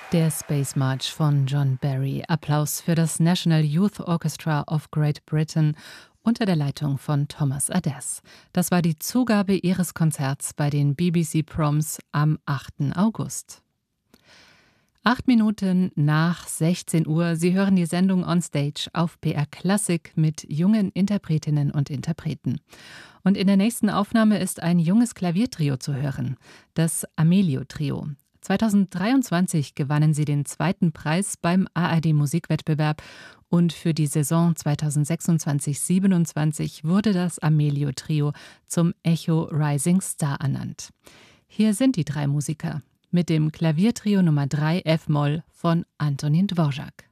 Der Space March von John Barry. Applaus für das National Youth Orchestra of Great Britain unter der Leitung von Thomas Adès. Das war die Zugabe ihres Konzerts bei den BBC Proms am 8. August. 8 Minuten nach 16 Uhr. Sie hören die Sendung On Stage auf BR Klassik mit jungen Interpretinnen und Interpreten. Und in der nächsten Aufnahme ist ein junges Klaviertrio zu hören, das Amelio-Trio. 2023 gewannen sie den 2. Preis beim ARD-Musikwettbewerb und für die Saison 2026/27 wurde das Amelio-Trio zum Echo Rising Star ernannt. Hier sind die 3 Musiker mit dem Klaviertrio Nummer 3 F-Moll von Antonin Dvorak.